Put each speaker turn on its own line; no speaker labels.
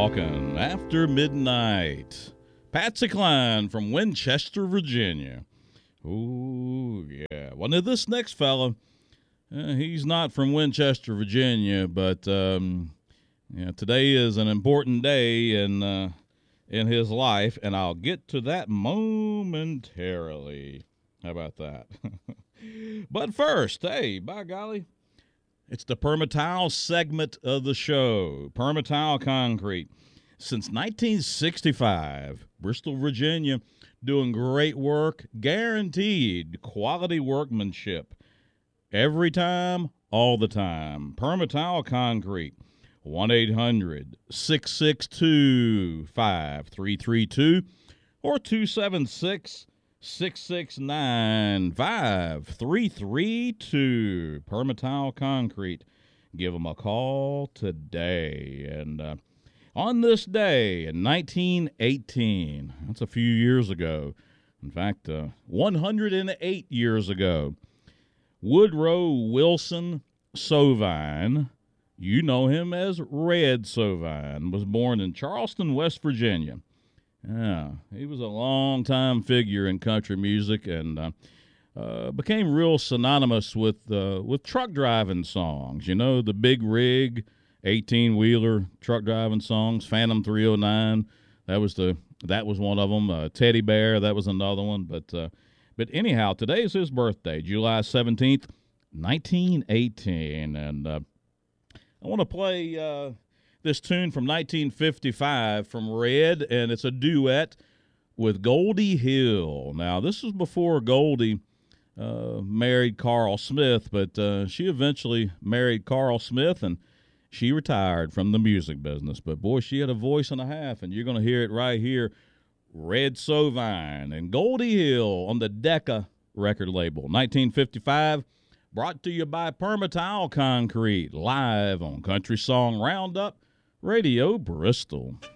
Talking After Midnight. Patsy Cline from Winchester, Virginia. Oh, yeah. Well, now this next fella, he's not from Winchester, Virginia, but today is an important day in his life, and I'll get to that momentarily. How about that? But first, hey, by golly, it's the Permatile segment of the show. Permatile Concrete. Since 1965, Bristol, Virginia, doing great work, guaranteed quality workmanship. Every time, all the time. Permatile Concrete. 1-800-662-5332 or 276-669-5332. Permatile Concrete. Give them a call today. And on this day in 1918, that's a few years ago, in fact, 108 years ago, Woodrow Wilson Sovine, you know him as Red Sovine, was born in Charleston, West Virginia. Yeah, he was a long-time figure in country music and became real synonymous with truck driving songs. You know, the big rig, 18-wheeler truck driving songs. Phantom 309, that was one of them. Teddy Bear, that was another one. But anyhow, today is his birthday, July 17th, 1918, and I want to play this tune from 1955 from Red, and it's a duet with Goldie Hill. Now, this was before Goldie married Carl Smith, but she eventually married Carl Smith, and she retired from the music business. But, boy, she had a voice and a half, and you're going to hear it right here. Red Sovine and Goldie Hill on the Decca record label. 1955. Brought to you by Permatile Concrete, live on Country Song Roundup, Radio Bristol.